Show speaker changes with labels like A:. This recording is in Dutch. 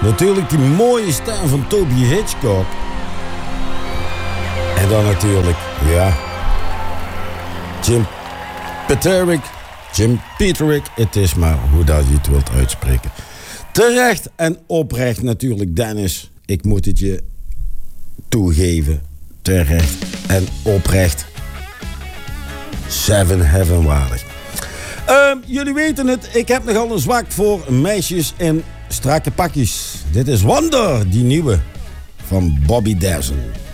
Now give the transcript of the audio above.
A: Natuurlijk die mooie stem van Toby Hitchcock. En dan natuurlijk, ja, Jim Peterick. Het is maar hoe dat je het wilt uitspreken. Terecht en oprecht natuurlijk, Dennis. Ik moet het je toegeven. Terecht en oprecht. Seven Heaven waardig. Jullie weten het, ik heb nogal een zwak voor meisjes in strakke pakjes. Dit is Wonder, die nieuwe van Bobby Dazzle.